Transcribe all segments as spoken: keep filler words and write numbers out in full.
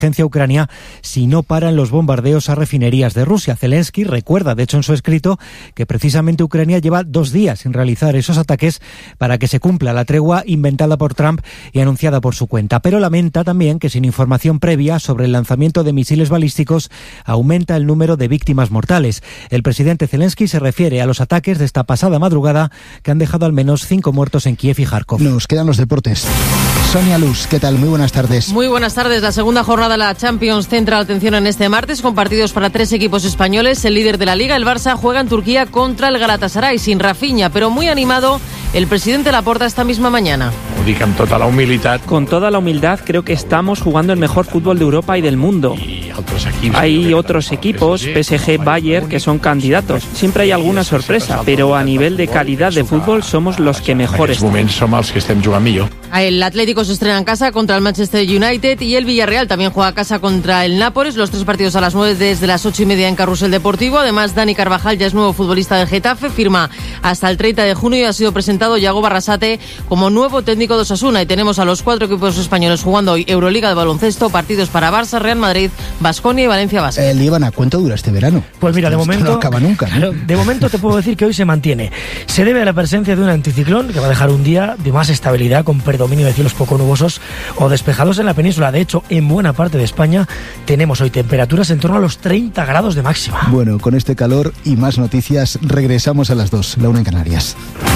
a Ucrania si no paran los bombardeos a refinerías de Rusia. Zelensky recuerda, de hecho, en su escrito, que precisamente Ucrania lleva dos días sin realizar esos ataques para que se cumpla la tregua inventada por Trump y anunciada por su cuenta. Pero lamenta también que sin información previa sobre el lanzamiento de misiles balísticos aumenta el número de víctimas mortales. El presidente Zelensky se refiere a los ataques de esta pasada madrugada que han dejado al menos cinco muertos en Kiev y Kharkov. Nos quedan los deportes. Sonia Luz, ¿qué tal? Muy buenas tardes. Muy buenas tardes. La segunda jornada de la Champions centra la atención en este martes con partidos para tres equipos españoles. El líder de la Liga, el Barça, juega en Turquía contra el Galatasaray sin Rafinha, pero muy animado el presidente Laporta esta misma mañana. Con toda la humildad. Con toda la humildad creo que estamos jugando el mejor fútbol de Europa y del mundo. Y otros equipos, hay otros equipos, P S G, Bayern, que son candidatos. Siempre hay alguna sorpresa, pero a nivel de calidad de fútbol somos los que mejor están. El Atlético se estrena en casa contra el Manchester United y el Villarreal también juega a casa contra el Nápoles. Los tres partidos a las nueve desde las ocho y media en Carrusel Deportivo. Además, Dani Carvajal ya es nuevo futbolista del Getafe, firma hasta el treinta de junio y ha sido presentado Yago Barrasate como nuevo técnico de Osasuna. Y tenemos a los cuatro equipos españoles jugando hoy Euroliga de baloncesto, partidos para Barça, Real Madrid, Baskonia y Valencia Basket. Eh, Líbana, ¿cuánto dura este verano? Pues mira, de Esto momento no acaba nunca, ¿no? Claro, de momento te puedo decir que hoy se mantiene. Se debe a la presencia de un anticiclón que va a dejar un día de más estabilidad con predominio de cielos poco nubosos o despejados en la península. De hecho, en buena parte de España tenemos hoy temperaturas en torno a los treinta grados de máxima. Bueno, con este calor y más noticias regresamos a las dos, la una en Canarias.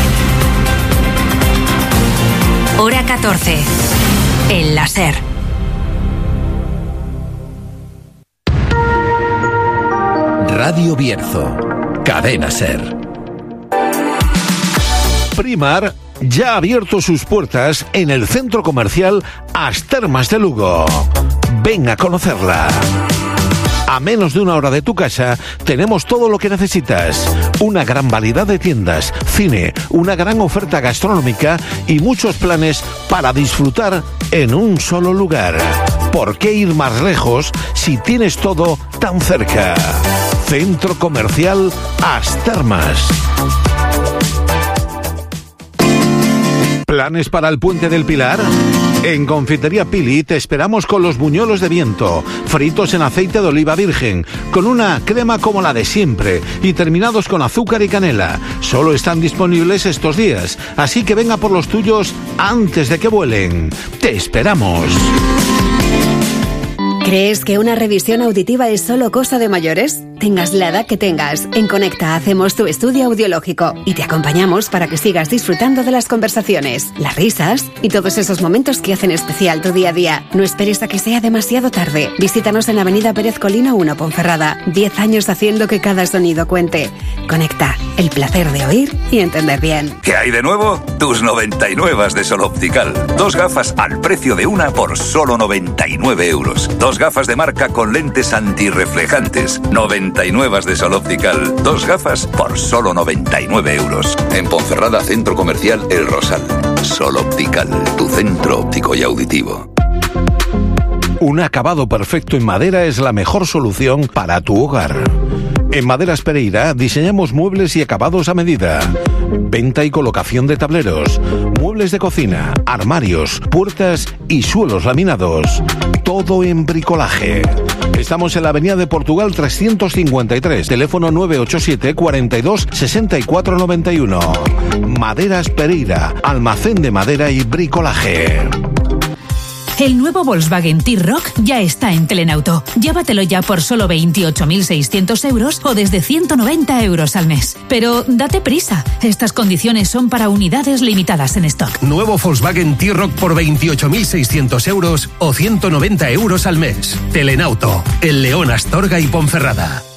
Hora catorce. El láser. Radio Bierzo. Cadena Ser. Primar ya ha abierto sus puertas en el centro comercial As Termas de Lugo. Ven a conocerla. A menos de una hora de tu casa tenemos todo lo que necesitas. Una gran variedad de tiendas, cine, una gran oferta gastronómica y muchos planes para disfrutar en un solo lugar. ¿Por qué ir más lejos si tienes todo tan cerca? Centro Comercial As Termas. ¿Planes para el Puente del Pilar? En Confitería Pili te esperamos con los buñuelos de viento, fritos en aceite de oliva virgen, con una crema como la de siempre y terminados con azúcar y canela. Solo están disponibles estos días, así que venga por los tuyos antes de que vuelen. ¡Te esperamos! ¿Crees que una revisión auditiva es solo cosa de mayores? Tengas la edad que tengas, en Conecta hacemos tu estudio audiológico y te acompañamos para que sigas disfrutando de las conversaciones, las risas y todos esos momentos que hacen especial tu día a día. No esperes a que sea demasiado tarde. Visítanos en Avenida Pérez Colina uno, Ponferrada. Diez años haciendo que cada sonido cuente. Conecta, el placer de oír y entender bien. ¿Qué hay de nuevo? Tus noventa y nueve de Sol Optical. Dos gafas al precio de una por solo noventa y nueve euros. Dos gafas de marca con lentes antirreflejantes. noventa y nueve de Sol Optical. Dos gafas por solo noventa y nueve euros. En Ponferrada, Centro Comercial El Rosal. Sol Optical, tu centro óptico y auditivo. Un acabado perfecto en madera es la mejor solución para tu hogar. En Maderas Pereira diseñamos muebles y acabados a medida. Venta y colocación de tableros, muebles de cocina, armarios, puertas y suelos laminados. Todo en bricolaje. Estamos en la Avenida de Portugal trescientos cincuenta y tres, teléfono nueve ocho siete, cuarenta y dos, sesenta y cuatro noventa y uno. Maderas Pereira, almacén de madera y bricolaje. El nuevo Volkswagen T-Roc ya está en Telenauto. Llévatelo ya por solo veintiocho mil seiscientos euros o desde ciento noventa euros al mes. Pero date prisa, estas condiciones son para unidades limitadas en stock. Nuevo Volkswagen T-Roc por veintiocho mil seiscientos euros o ciento noventa euros al mes. Telenauto, El León, Astorga y Ponferrada.